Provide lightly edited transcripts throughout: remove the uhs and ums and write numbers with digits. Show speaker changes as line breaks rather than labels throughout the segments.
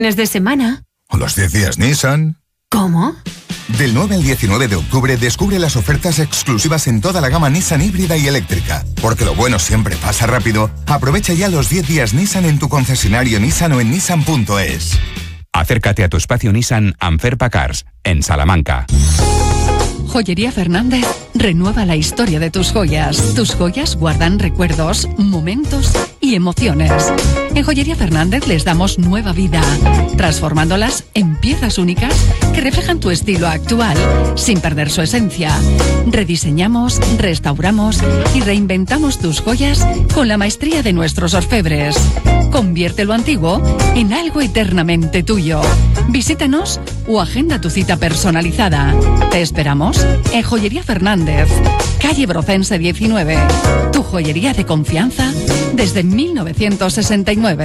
de semana.
¿O los 10 días Nissan?
¿Cómo?
Del 9 al 19 de octubre descubre las ofertas exclusivas en toda la gama Nissan híbrida y eléctrica. Porque lo bueno siempre pasa rápido. Aprovecha ya los 10 días Nissan en tu concesionario Nissan o en nissan.es.
Acércate a tu espacio Nissan Anferpa Cars, en Salamanca.
Joyería Fernández renueva la historia de tus joyas. Tus joyas guardan recuerdos, momentos y emociones. En Joyería Fernández les damos nueva vida, transformándolas en piezas únicas que reflejan tu estilo actual, sin perder su esencia. Rediseñamos, restauramos y reinventamos tus joyas con la maestría de nuestros orfebres. Convierte lo antiguo en algo eternamente tuyo. Visítanos o agenda tu cita personalizada. Te esperamos en Joyería Fernández, calle Brocense 19. Tu joyería de confianza desde 1969.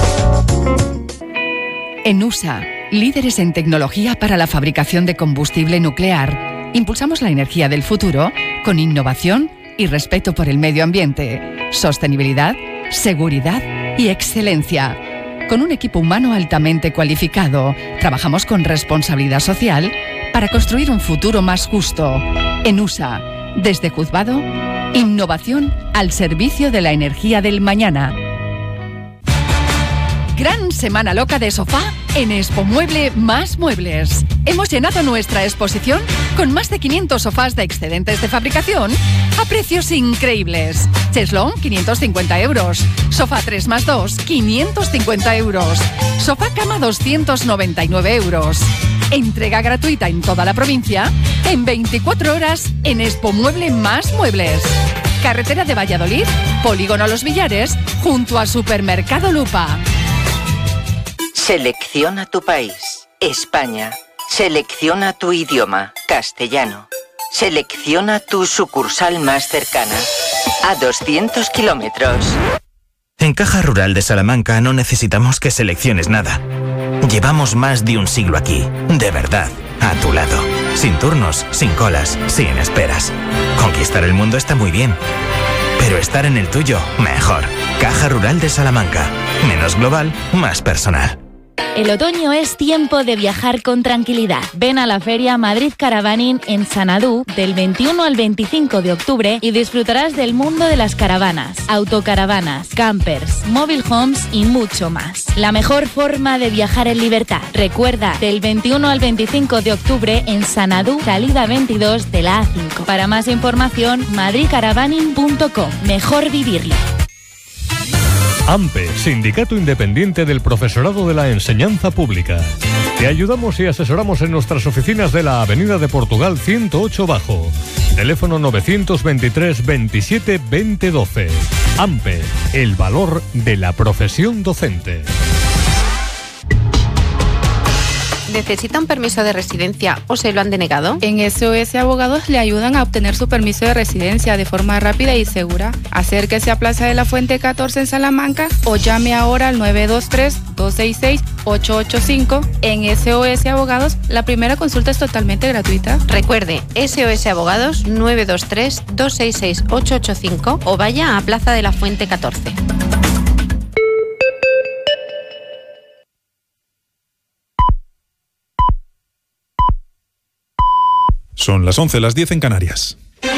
En USA, líderes en tecnología para la fabricación de combustible nuclear, impulsamos la energía del futuro con innovación y respeto por el medio ambiente, sostenibilidad, seguridad y excelencia. Con un equipo humano altamente cualificado, trabajamos con responsabilidad social para construir un futuro más justo. En USA, desde Juzgado, innovación al servicio de la energía del mañana. Gran semana loca de sofá en Expomueble Más Muebles. Hemos llenado nuestra exposición con más de 500 sofás de excedentes de fabricación a precios increíbles. Cheslón, 550 euros. Sofá 3+2, 550 euros. Sofá cama, 299 euros. Entrega gratuita en toda la provincia en 24 horas en Expomueble Más Muebles. Carretera de Valladolid, Polígono Los Villares, junto a Supermercado Lupa.
Selecciona tu país, España. Selecciona tu idioma, castellano. Selecciona tu sucursal más cercana, a 200 kilómetros.
En Caja Rural de Salamanca no necesitamos que selecciones nada. Llevamos más de un siglo aquí, de verdad, a tu lado. Sin turnos, sin colas, sin esperas. Conquistar el mundo está muy bien, pero estar en el tuyo, mejor. Caja Rural de Salamanca. Menos global, más personal.
El otoño es tiempo de viajar con tranquilidad. Ven a la Feria Madrid Caravaning en Sanadú del 21 al 25 de octubre y disfrutarás del mundo de las caravanas, autocaravanas, campers, mobile homes y mucho más. La mejor forma de viajar en libertad. Recuerda, del 21 al 25 de octubre en Sanadú, salida 22 de la A5. Para más información, madridcaravaning.com. Mejor vivirlo.
AMPE, Sindicato Independiente del Profesorado de la Enseñanza Pública. Te ayudamos y asesoramos en nuestras oficinas de la Avenida de Portugal 108 Bajo. Teléfono 923 27 20 12. AMPE, el valor de la profesión docente.
¿Necesita un permiso de residencia o se lo han denegado?
En SOS Abogados le ayudan a obtener su permiso de residencia de forma rápida y segura. Acérquese a Plaza de la Fuente 14 en Salamanca o llame ahora al 923-266-885. En SOS Abogados, la primera consulta es totalmente gratuita.
Recuerde, SOS Abogados 923-266-885 o vaya a Plaza de la Fuente 14.
Son las 11, las 10 en Canarias.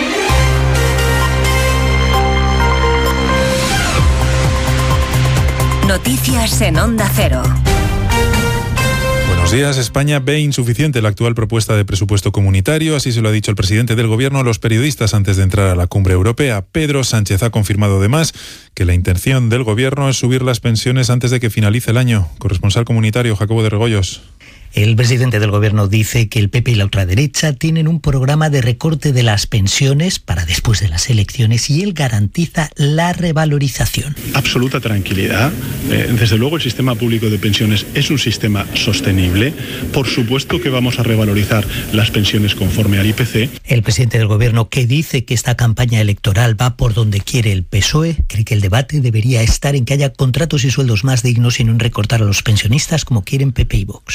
Noticias en Onda Cero.
Buenos días. España ve insuficiente la actual propuesta de presupuesto comunitario. Así se lo ha dicho el presidente del Gobierno a los periodistas antes de entrar a la cumbre europea. Pedro Sánchez ha confirmado además que la intención del Gobierno es subir las pensiones antes de que finalice el año. Corresponsal comunitario, Jacobo de Regoyos.
El presidente del Gobierno dice que el PP y la ultraderecha tienen un programa de recorte de las pensiones para después de las elecciones y él garantiza la revalorización.
Absoluta tranquilidad. Desde luego el sistema público de pensiones es un sistema sostenible. Por supuesto que vamos a revalorizar las pensiones conforme al IPC.
El presidente del Gobierno, que dice que esta campaña electoral va por donde quiere el PSOE, cree que el debate debería estar en que haya contratos y sueldos más dignos y no en recortar a los pensionistas como quieren PP y Vox.
La precampaña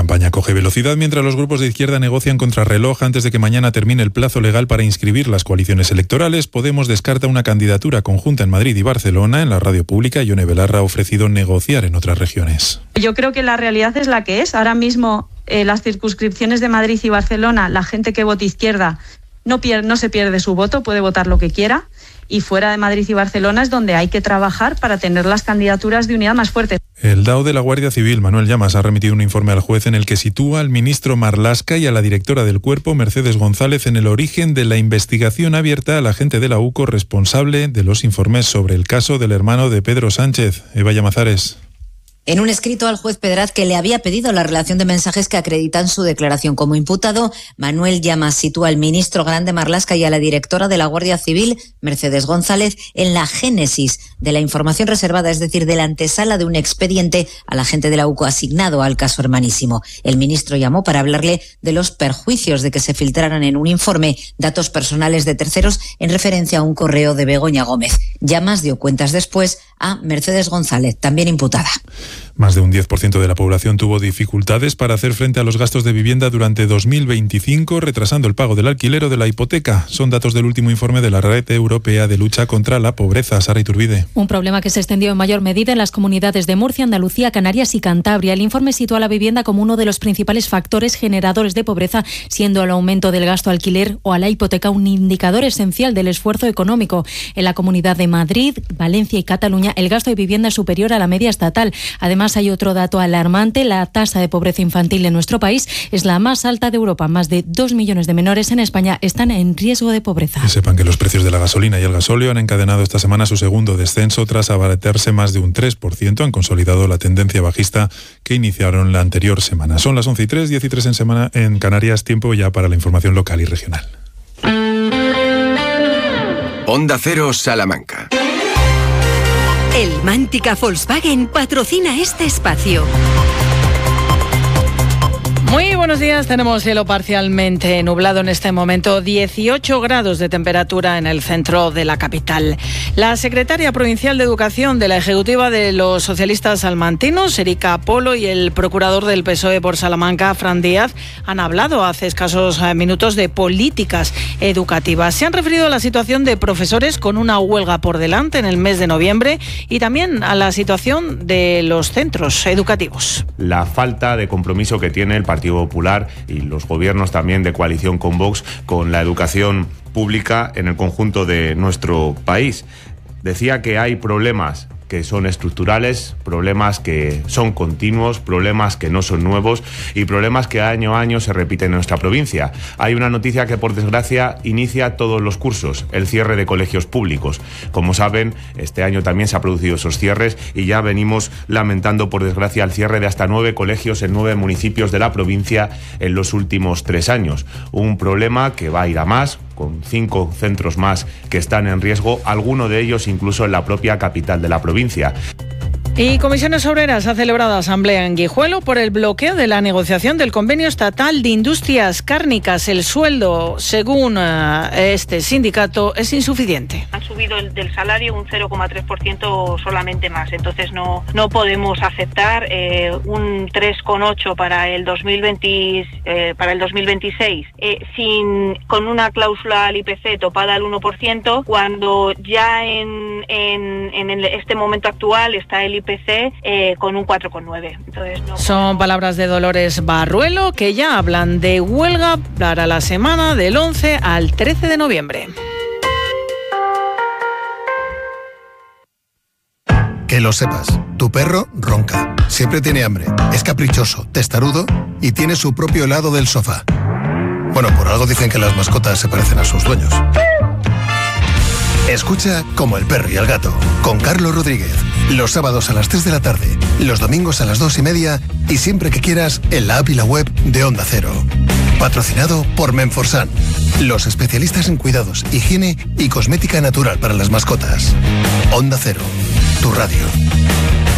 campaña coge velocidad mientras los grupos de izquierda negocian contrarreloj antes de que mañana termine el plazo legal para inscribir las coaliciones electorales. Podemos descarta una candidatura conjunta en Madrid y Barcelona. En la radio pública, Ione Belarra ha ofrecido negociar en otras regiones.
Yo creo que la realidad es la que es. Ahora mismo las circunscripciones de Madrid y Barcelona, la gente que vote izquierda no se pierde su voto, puede votar lo que quiera. Y fuera de Madrid y Barcelona es donde hay que trabajar para tener las candidaturas de unidad más fuertes.
El DAO de la Guardia Civil, Manuel Llamas, ha remitido un informe al juez en el que sitúa al ministro Marlaska y a la directora del Cuerpo, Mercedes González, en el origen de la investigación abierta al agente de la UCO responsable de los informes sobre el caso del hermano de Pedro Sánchez. Eva Llamazares.
En un escrito al juez Pedraz que le había pedido la relación de mensajes que acreditan su declaración como imputado, Manuel Llamas sitúa al ministro Grande Marlaska y a la directora de la Guardia Civil, Mercedes González, en la génesis de la información reservada, es decir, de la antesala de un expediente al agente de la UCO asignado al caso hermanísimo. El ministro llamó para hablarle de los perjuicios de que se filtraran en un informe datos personales de terceros en referencia a un correo de Begoña Gómez. Llamas dio cuentas después a Mercedes González, también imputada.
Más de un 10% de la población tuvo dificultades para hacer frente a los gastos de vivienda durante 2025, retrasando el pago del alquiler o de la hipoteca. Son datos del último informe de la Red Europea de Lucha contra la Pobreza. Sara Iturbide.
Un problema que se extendió en mayor medida en las comunidades de Murcia, Andalucía, Canarias y Cantabria. El informe sitúa a la vivienda como uno de los principales factores generadores de pobreza, siendo el aumento del gasto alquiler o a la hipoteca un indicador esencial del esfuerzo económico. En la Comunidad de Madrid, Valencia y Cataluña, el gasto de vivienda es superior a la media estatal. Además, hay otro dato alarmante. La tasa de pobreza infantil en nuestro país es la más alta de Europa. Más de 2 millones de menores en España están en riesgo de pobreza.
Que sepan que los precios de la gasolina y el gasóleo han encadenado esta semana su segundo descenso tras abaratarse más de un 3%. Han consolidado la tendencia bajista que iniciaron la anterior semana. Son las 11:03, 10:03 en Canarias. Tiempo ya para la información local y regional.
Onda Cero Salamanca.
El Mántica Volkswagen patrocina este espacio.
Muy buenos días, tenemos cielo parcialmente nublado en este momento, 18 grados de temperatura en el centro de la capital. La secretaria provincial de Educación de la Ejecutiva de los socialistas salmantinos, Erika Apolo, y el procurador del PSOE por Salamanca, Fran Díaz, han hablado hace escasos minutos de políticas educativas. Se han referido a la situación de profesores con una huelga por delante en el mes de noviembre y también a la situación de los centros educativos.
La falta de compromiso que tiene el Partido Popular y los gobiernos también de coalición con Vox con la educación pública en el conjunto de nuestro país. Decía que hay problemas que son estructurales, problemas que son continuos, problemas que no son nuevos y problemas que año a año se repiten en nuestra provincia. Hay una noticia que, por desgracia, inicia todos los cursos, el cierre de colegios públicos. Como saben, este año también se han producido esos cierres y ya venimos lamentando, por desgracia, el cierre de hasta 9 colegios en 9 municipios de la provincia en los últimos 3 años. Un problema que va a ir a más, con 5 centros más que están en riesgo, alguno de ellos incluso en la propia capital de la provincia.
Y Comisiones Obreras ha celebrado asamblea en Guijuelo por el bloqueo de la negociación del convenio estatal de industrias cárnicas. El sueldo, según este sindicato, es insuficiente.
Han subido del salario un 0,3% solamente más, entonces no podemos aceptar un 3,8 para el 2026 con una cláusula al IPC topada al 1%, cuando ya en este momento actual está el IPC con un 4,9. Entonces,
Son palabras de Dolores Barruelo, que ya hablan de huelga para la semana del 11 al 13 de noviembre.
Que lo sepas, tu perro ronca, siempre tiene hambre, es caprichoso, testarudo y tiene su propio helado del sofá. Bueno, por algo dicen que las mascotas se parecen a sus dueños. Escucha Como el perro y el gato, con Carlos Rodríguez. Los sábados a las 3 de la tarde, los domingos a las 2:30 y siempre que quieras en la app y la web de Onda Cero. Patrocinado por Menforsan, los especialistas en cuidados, higiene y cosmética natural para las mascotas. Onda Cero, tu radio.